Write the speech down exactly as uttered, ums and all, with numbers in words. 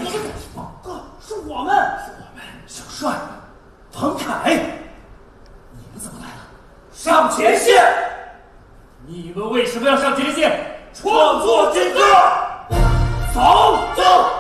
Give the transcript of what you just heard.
你这个哥，是我们， 是我们，小帅、彭凯，你们怎么来了？上前线！你们为什么要上前线？创作真歌，走走。